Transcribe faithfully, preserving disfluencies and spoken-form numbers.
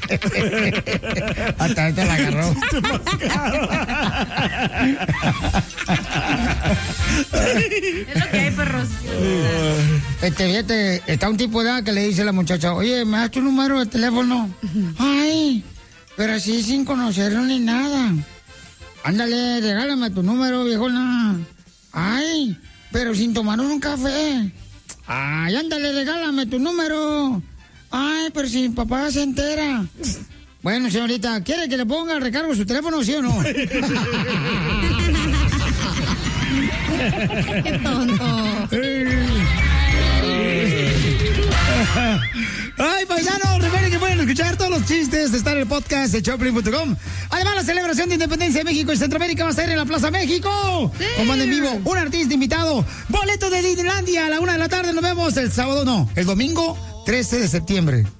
Hasta ahorita la agarró. Es lo que hay, perros. Este, fíjate, está un tipo de edad que le dice a la muchacha, oye, ¿me das tu número de teléfono? Ay, pero así sin conocerlo ni nada. Ándale, regálame tu número, viejona. Ay, pero sin tomar un café. Ay, ándale, regálame tu número. Ay, pero si mi papá se entera. Bueno, señorita, ¿quiere que le ponga el recargo su teléfono, sí o no? Qué tonto. Ay, paisanos, recuerden que pueden escuchar todos los chistes, está en el podcast de Choplin punto com. Además, la celebración de independencia de México y Centroamérica va a ser en la Plaza México. Sí. Con banda en vivo, un artista invitado, boletos de Disneylandia a la una de la tarde. Nos vemos el sábado, no, el domingo trece de septiembre.